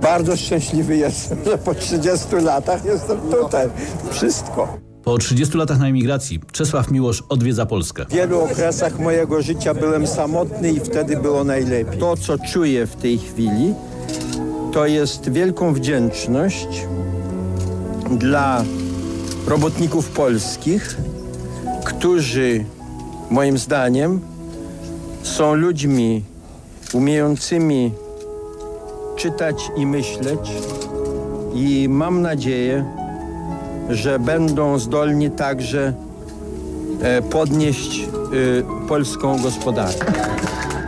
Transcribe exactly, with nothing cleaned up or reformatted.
Bardzo szczęśliwy jestem, że po trzydziestu latach jestem tutaj. Wszystko. Po trzydziestu latach na emigracji Czesław Miłosz odwiedza Polskę. W wielu okresach mojego życia byłem samotny i wtedy było najlepiej. To, co czuję w tej chwili, to jest wielką wdzięczność dla robotników polskich, którzy moim zdaniem są ludźmi umiejącymi czytać i myśleć i mam nadzieję, że będą zdolni także podnieść polską gospodarkę.